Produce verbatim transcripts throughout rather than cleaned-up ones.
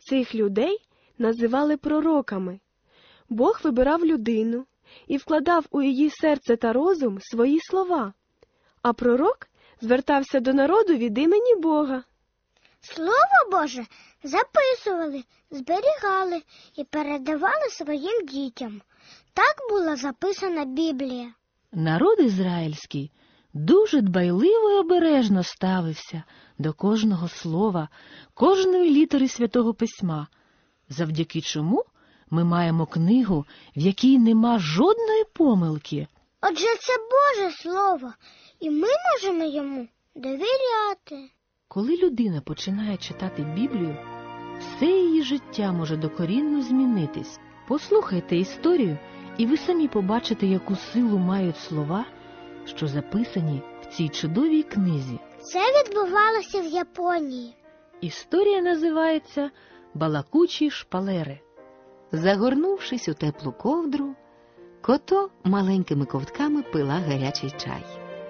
Цих людей називали пророками. Бог вибирав людину і вкладав у її серце та розум свої слова, а пророк звертався до народу від імені Бога. Слово Боже записували, зберігали і передавали своїм дітям. Так була записана Біблія. Народ ізраїльський дуже дбайливо й обережно ставився до кожного слова, кожної літери Святого Письма, завдяки чому ми маємо книгу, в якій нема жодної помилки. Отже, це Боже Слово, і ми можемо йому довіряти. Коли людина починає читати Біблію, все її життя може докорінно змінитись. Послухайте історію, і ви самі побачите, яку силу мають слова, що записані в цій чудовій книзі. Це відбувалося в Японії. Історія називається «Балакучі шпалери». Загорнувшись у теплу ковдру, Кото маленькими ковтками пила гарячий чай.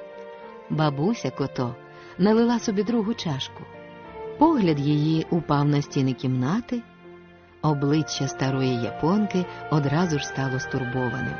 Бабуся Кото налила собі другу чашку. Погляд її упав на стіни кімнати. Обличчя старої японки одразу ж стало стурбованим.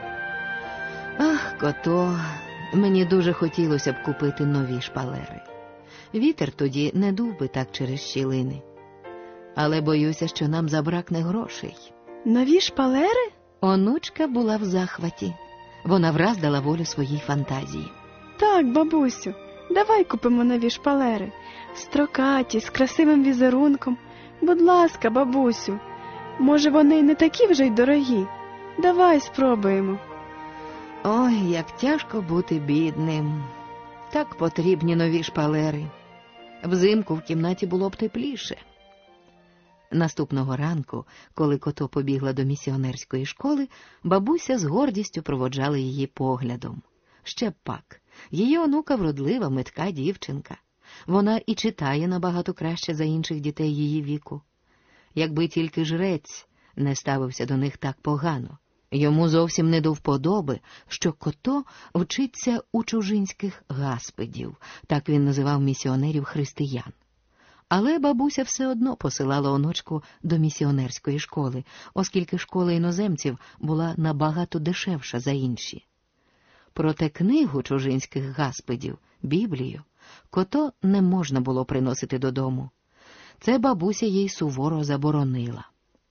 Ах, Кото, мені дуже хотілося б купити нові шпалери. Вітер тоді не дув би так через щілини. Але боюся, що нам забракне грошей. Нові шпалери? Онучка була в захваті. Вона враз дала волю своїй фантазії. Так, бабусю, давай купимо нові шпалери. Строкаті, з красивим візерунком. Будь ласка, бабусю, може вони не такі вже й дорогі? Давай спробуємо. Ой, як тяжко бути бідним. Так потрібні нові шпалери. Взимку в кімнаті було б тепліше. Наступного ранку, коли Кото побігла до місіонерської школи, бабуся з гордістю проводжала її поглядом. Ще б пак, її онука вродлива, метка дівчинка. Вона і читає набагато краще за інших дітей її віку. Якби тільки жрець не ставився до них так погано. Йому зовсім не до вподоби, що Кото вчиться у чужинських гаспедів, так він називав місіонерів-християн. Але бабуся все одно посилала онучку до місіонерської школи, оскільки школа іноземців була набагато дешевша за інші. Проте книгу чужинських гаспедів, Біблію, Кото не можна було приносити додому. Це бабуся їй суворо заборонила.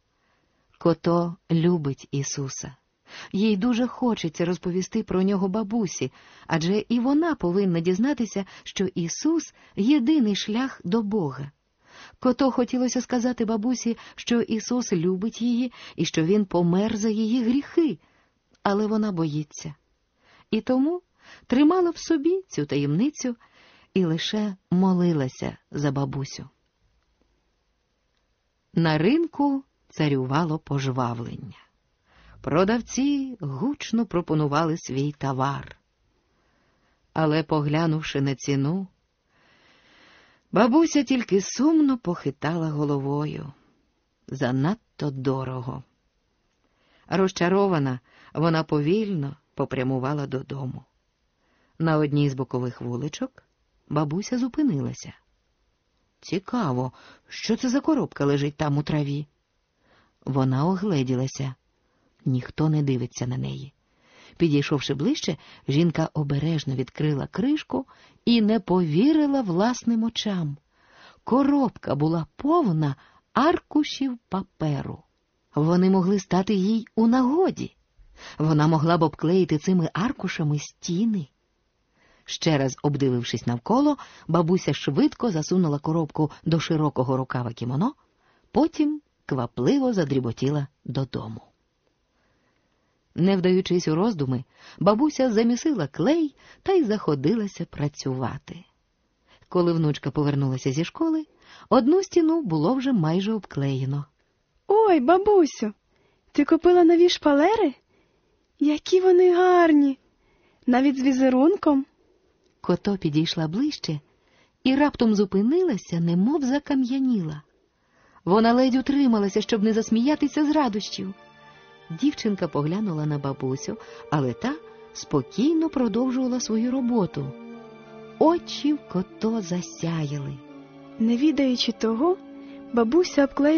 Кото любить Ісуса. Їй дуже хочеться розповісти про нього бабусі, адже і вона повинна дізнатися, що Ісус – єдиний шлях до Бога. Кото хотілося сказати бабусі, що Ісус любить її і що Він помер за її гріхи, але вона боїться. І тому тримала в собі цю таємницю і лише молилася за бабусю. На ринку царювало пожвавлення. Продавці гучно пропонували свій товар. Але, поглянувши на ціну, бабуся тільки сумно похитала головою. Занадто дорого. Розчарована, вона повільно попрямувала додому. На одній з бокових вуличок бабуся зупинилася. Цікаво, що це за коробка лежить там у траві? Вона огледілася. Ніхто не дивиться на неї. Підійшовши ближче, жінка обережно відкрила кришку і не повірила власним очам. Коробка була повна аркушів паперу. Вони могли стати їй у нагоді. Вона могла б обклеїти цими аркушами стіни. Ще раз обдивившись навколо, бабуся швидко засунула коробку до широкого рукава кімоно, потім квапливо задріботіла додому. Не вдаючись у роздуми, бабуся замісила клей та й заходилася працювати. Коли внучка повернулася зі школи, одну стіну було вже майже обклеєно. Ой, бабусю, ти купила нові шпалери? Які вони гарні! Навіть з візерунком. Кото підійшла ближче і раптом зупинилася, немов закам'яніла. Вона ледь утрималася, щоб не засміятися з радощів. Дівчинка поглянула на бабусю, але та спокійно продовжувала свою роботу. Очі в Кото засяяли. Не відаючи того, бабуся обклеїла